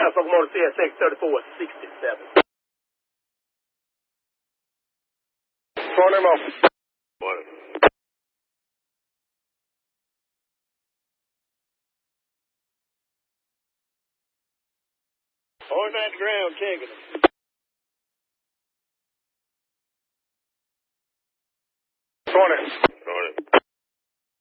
Stockholm North C632 67. Turn him off. On that ground, taking them. Turn it.